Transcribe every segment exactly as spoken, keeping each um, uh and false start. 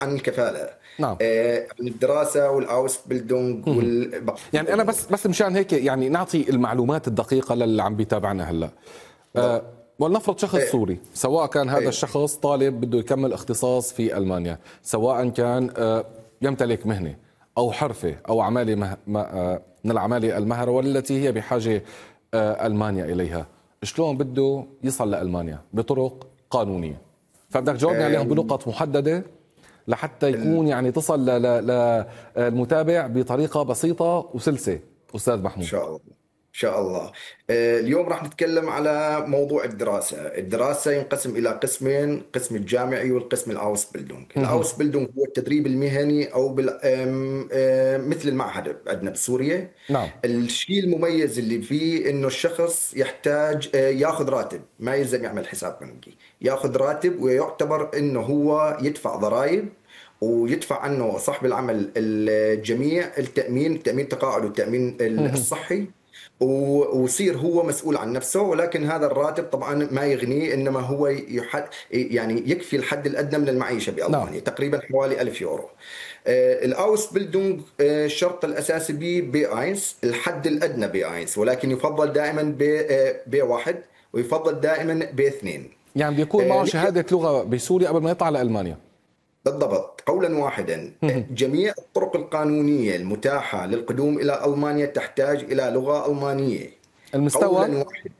عن الكفاله، نعم. آه، عن الدراسه والاوس بيلدونج مهم. والبقيه يعني انا الامور. بس بس مشان هيك يعني نعطي المعلومات الدقيقه للي عم بيتابعنا هلا. أه بالضبط. ولنفرض شخص ايه. سوري، سواء كان هذا ايه. الشخص طالب بده يكمل اختصاص في المانيا، سواء كان أه يمتلك مهنه او حرفه او عماله مه... ما- أه من العماله المهره والتي هي بحاجه أه المانيا اليها، شلون بده يصل لالمانيا بطرق قانونيه؟ فبدك تجاوبني عليهم آم، بنقط محدده لحتى ال- يكون يعني تصل للمتابع بطريقة بسيطة وسلسة. أستاذ ان محمود. شاء الله. ان شاء الله. آه، اليوم راح نتكلم على موضوع الدراسه. الدراسه ينقسم الى قسمين: قسم الجامعي والقسم الاوس بيلدونج. مهم. الاوس بيلدونج هو التدريب المهني او بال... آم، آم، مثل المعهد عندنا بسوريا. نعم. الشيء المميز اللي فيه انه الشخص يحتاج آه، ياخذ راتب، ما يلزم يعمل حساب بنكي، ياخذ راتب ويعتبر انه هو يدفع ضرائب، ويدفع عنه صاحب العمل الجميع التأمين، التأمين التقاعد والتأمين مهم. الصحي، و- ويصير هو مسؤول عن نفسه. ولكن هذا الراتب طبعا ما يغنيه، انما هو يحد يعني يكفي الحد الادنى من المعيشه نعم. بالمانيا، تقريبا حوالي ألف يورو. آه، الاوس بيلدونج، آه، الشرط الاساسي به بي اينس، الحد الادنى بي اينس، ولكن يفضل دائما بي آه، بي واحد، ويفضل دائما بي اثنين. يعني بده يكون آه، معه نجي شهادة لغة بسوريا قبل ما يطلع لألمانيا. بالضبط. قولا واحدا، مهم. جميع الطرق القانونية المتاحة للقدوم إلى ألمانيا تحتاج إلى لغة ألمانية. المستوى قولا واحدا.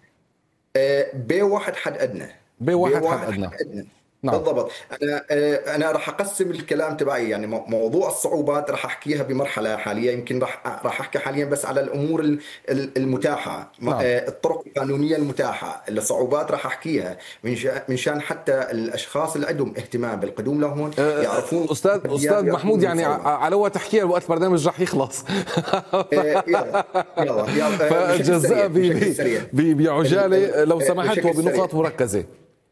بي واحد حد أدنى. بي بي واحد حد واحد حد أدنى. أدنى. نعم. بالضبط. انا آه، انا راح اقسم الكلام تبعي، يعني مو- موضوع الصعوبات راح احكيها بمرحله حاليه. يمكن راح راح احكي حاليا بس على الامور ال- ال- المتاحه، م- نعم. آه، الطرق القانونيه المتاحه. الصعوبات راح احكيها من شا- من شان حتى الاشخاص اللي عندهم اهتمام بالقدوم لهون أه، يعرفون أستاذ التحديات أستاذ محمود، ويعرفون يعني ع- الصعوبات. على وقت تحكيها الوقت البرنامج رح يخلص. آه، يلا. يلا يلا، آه، بشكل فجزاء سريع، ب- بشكل ب- سريع. ب- ال بعجالة ال لو آه، سمحت بشكل سريع. وبنقاط مركزة.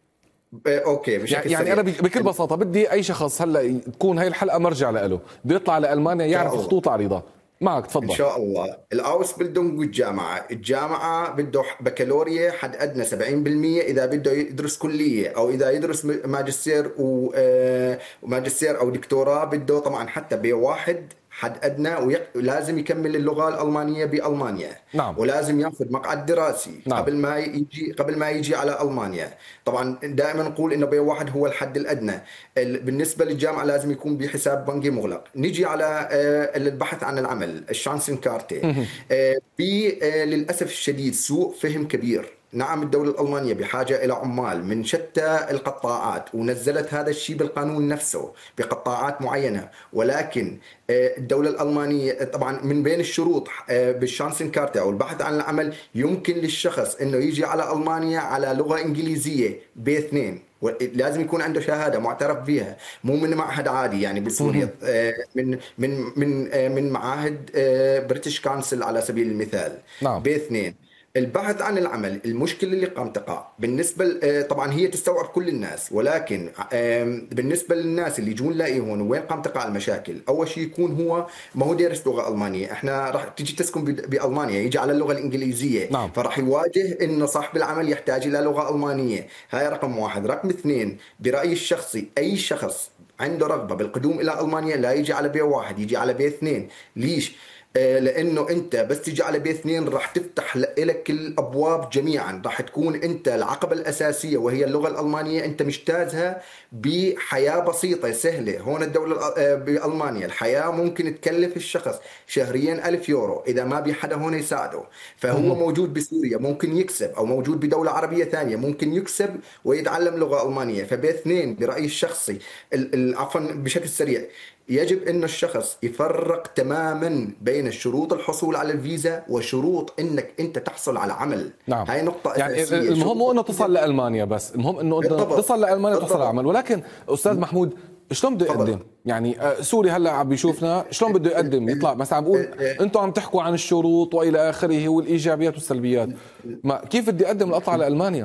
آه، اوكي، يعني بشكل يعني انا سريع. بك- بكل بساطه بدي اي شخص هلا تكون هاي الحلقه مرجع له، بده يطلع لالمانيا ان شاء يعرف الله. خطوط عريضه. معك ان تفضل. شاء الله. الاوس بيلدونج والجامعه. الجامعه بده بكالوريا حد ادنى سبعين بالمئة اذا بده يدرس كليه، او اذا يدرس م- ماجستير و- آه، وماجستير او دكتوراه بده طبعا حتى بي واحد حد ادنى، ولازم يكمل اللغه الالمانيه بالمانيا، نعم. ولازم ياخذ مقعد دراسي نعم. قبل ما يجي قبل ما يجي على المانيا. طبعا دائما نقول انه بي واحد هو الحد الادنى. ال- بالنسبه للجامعه لازم يكون بحساب بنكي مغلق. نيجي على آه، البحث عن العمل، الشانسن كارتي. آه، في آه، للاسف الشديد سوء فهم كبير. نعم، الدولة الألمانية بحاجة إلى عمال من شتى القطاعات، ونزلت هذا الشيء بالقانون نفسه بقطاعات معينة. ولكن آه، الدولة الألمانية طبعا من بين الشروط آه، بالشانسن كارتا أو البحث عن العمل، يمكن للشخص أنه يجي على ألمانيا على لغة إنجليزية بي اثنين، لازم يكون عنده شهادة معترف بها، مو من معهد عادي يعني بسوريا، آه، من من من آه، من معاهد بريتش كونسل على سبيل المثال. نعم. بي اثنين. البحث عن العمل، المشكلة اللي قام تقع بالنسبة ل- آه، طبعا هي تستوعب كل الناس، ولكن آم، بالنسبة للناس اللي يجون لاقي هون وين قام تقع المشاكل. أول شيء يكون هو ما هو دارس لغة ألمانية. احنا راح تيجي تسكن ب- بألمانيا، يجي على اللغة الإنجليزية، نعم. فراح يواجه إنه صاحب العمل يحتاج إلى لغة ألمانية. هاي رقم واحد. رقم اثنين، برأيي الشخصي أي شخص عنده رغبة بالقدوم إلى ألمانيا لا يجي على بي واحد، يجي على بي اثنين. ليش؟ آه، لانه انت بس تيجي على بي اثنين راح تفتح لك الابواب جميعا، راح تكون انت العقبه الاساسيه وهي اللغه الالمانيه انت مجتازها بحياه بسيطه سهله. هون الدوله الأ- آه، بالمانيا الحياه ممكن تكلف الشخص شهريا ألف يورو اذا ما بي حدا هون يساعده. فهو موجود بسوريا ممكن يكسب، او موجود بدوله عربيه ثانيه ممكن يكسب ويتعلم لغه المانيه. فبي اثنين برايي الشخصي، ال- ال- عفوا بشكل سريع، يجب أن الشخص يفرق تماما بين شروط الحصول على الفيزا وشروط أنك أنت تحصل على عمل. نعم. هاي نقطة يعني أساسية. المهم شروط مو انه الفيزا. تصل لالمانيا بس، المهم انه انت بالضبط. تصل لالمانيا وتحصل على بالضبط. عمل. ولكن استاذ محمود، شلون بده تفضل. يقدم؟ يعني آه، سوري هلا عم بيشوفنا، شلون بده ال- يقدم يطلع ال- مثلا؟ عم بقول ال- انتم عم تحكوا عن الشروط والى اخره والايجابيات والسلبيات، ما كيف بدي اقدم لاطلع لالمانيا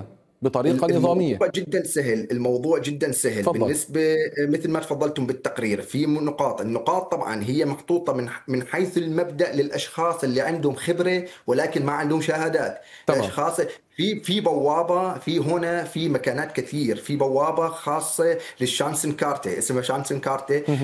بطريقة نظامية. الموضوع جدا سهل، الموضوع جدا سهل. تفضل. بالنسبة مثل ما تفضلتم بالتقرير في نقاط، النقاط طبعا هي محطوطة من من حيث المبدأ للأشخاص اللي عندهم خبرة ولكن ما عندهم شهادات. تمام. الأشخاص في في بوابة، في هنا في مكانات كثير، في بوابة خاصة للشانسن كارتة اسمها شانسن كارتة.